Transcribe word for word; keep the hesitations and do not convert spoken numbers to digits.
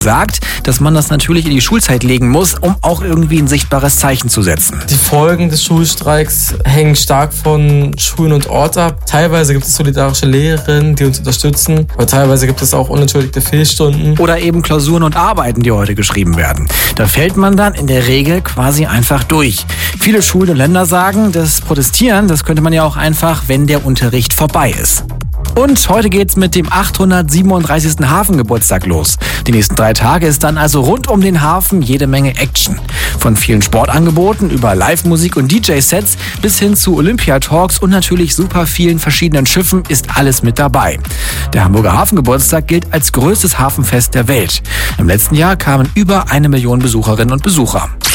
sagt, dass man das natürlich in die Schulzeit legen muss, um auch irgendwie ein sichtbares Zeichen zu setzen. Die Folgen des Schulstreiks hängen stark von Schulen und Ort ab. Teilweise gibt es solidarische Lehrerinnen, die uns unterstützen, aber teilweise gibt es auch unentschuldigte Fehlstunden. Oder eben Klausuren und Arbeiten, die heute geschrieben werden. Da fällt man dann in der Regel quasi einfach durch. Viele Schulen und Länder sagen, das Protestieren, das könnte man ja auch einfach, wenn der Unterricht vorbei ist. Und heute geht's mit dem achthundertsiebenunddreißigsten Hafengeburtstag los. Die nächsten drei Tage ist dann also rund um den Hafen jede Menge Action. Von vielen Sportangeboten über Live-Musik und D J-Sets bis hin zu Olympia-Talks und natürlich super vielen verschiedenen Schiffen ist alles mit dabei. Der Hamburger Hafengeburtstag gilt als größtes Hafenfest der Welt. Im letzten Jahr kamen über eine Million Besucherinnen und Besucher.